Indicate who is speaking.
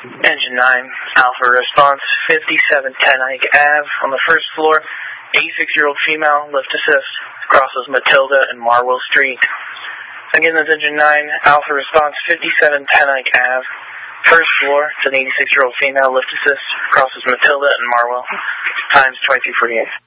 Speaker 1: Engine 9, Alpha response, 5710 Ike Ave, on the first floor, 86-year-old female, lift assist, crosses Matilda and Marwell Street. Again, that's Engine 9, Alpha response, 5710 Ike Ave, first floor, it's an 86-year-old female, lift assist, crosses Matilda and Marwell, times 2248.